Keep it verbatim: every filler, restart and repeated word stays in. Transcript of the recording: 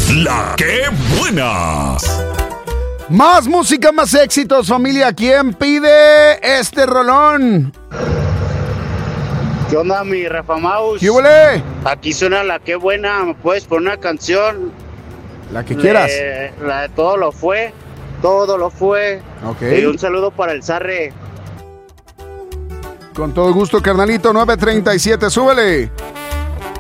La que buena. Más música, más éxitos, familia. ¿Quién pide este rolón? ¿Qué onda, mi Rafa Maus? ¿Qué huele? Aquí suena la que buena. ¿Me puedes poner una canción? La que quieras. De, la de Todo lo fue. Todo lo fue. Ok. Y un saludo para el Sarre. Con todo gusto, carnalito. nueve treinta y siete, súbele.